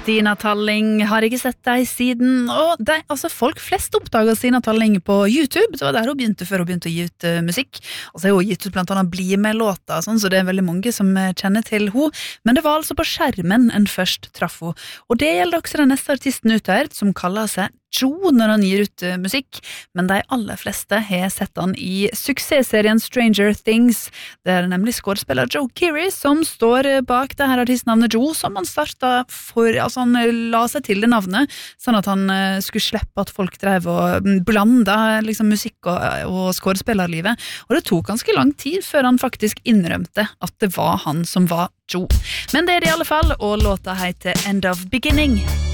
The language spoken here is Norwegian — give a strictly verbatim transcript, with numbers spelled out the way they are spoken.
Stina Talling har ikke sett deg siden, og det, altså folk flest oppdager Stina Talling på YouTube, det var der hun begynte før hun begynte å gi ut uh, musikk, og så har hun gitt ut blant annet Bli med låta, sånn, så det er veldig mange som uh, kjenner til hun, men det var altså på skjermen en først traff hun, og det gjelder også den neste artisten ut her, som kaller seg Joe når han gir ut uh, musikk, men de aller fleste har sett han i suksessserien Stranger Things. Det er nemlig skuespiller Joe Keery som står uh, bak det her artistnavnet Joe, som han startet for, altså han uh, la seg til det navnet, sånn at han uh, skulle slippe at folk drev og blanda liksom, musikk og, og skuespillerlivet, og det tok ganske lang tid før han faktisk innrømte at det var han som var Joe. Men det er det i alle fall, og låta heter End of Beginning.